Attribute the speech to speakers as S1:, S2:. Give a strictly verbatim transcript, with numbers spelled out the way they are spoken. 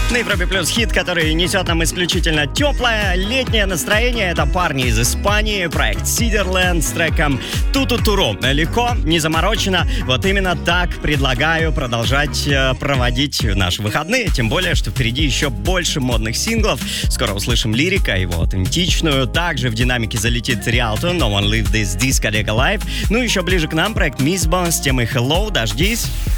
S1: На Европе Плюс хит, который несет нам исключительно теплое летнее настроение. Это парни из Испании, проект Сидерленд с треком Туту-туру. Легко, не заморочено. Вот именно так предлагаю продолжать э, проводить наши выходные. Тем более, что впереди еще больше модных синглов. Скоро услышим лирика, его аутентичную. Также в динамике залетит Риалту, No One Leave This Discotheque Alive. Ну, еще ближе к нам проект Miss Bone с темой Hello, дождись.